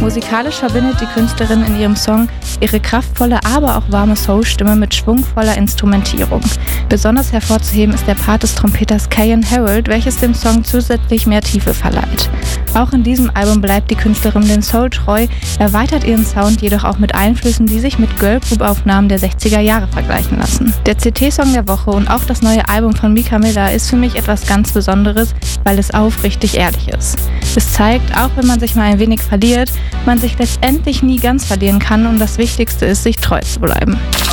Musikalisch verbindet die Künstlerin in ihrem Song ihre kraftvolle, aber auch warme Soul-Stimme mit schwungvoller Instrumentierung. Besonders hervorzuheben ist der Part des Trompeters Kayan Harold, welches dem Song zusätzlich mehr Tiefe verleiht. Auch in diesem Album bleibt die Künstlerin dem Soul treu, erweitert ihren Sound jedoch auch mit Einflüssen, die sich mit Girlgroup-Aufnahmen der 60er Jahre vergleichen lassen. Der CT-Song der Woche und auch das neue Album von Mika Miller ist für mich etwas ganz Besonderes, weil es aufrichtig ehrlich ist. Es zeigt, auch wenn man sich mal ein wenig verliert, man sich letztendlich nie ganz verlieren kann und das Wichtigste ist, sich treu zu bleiben.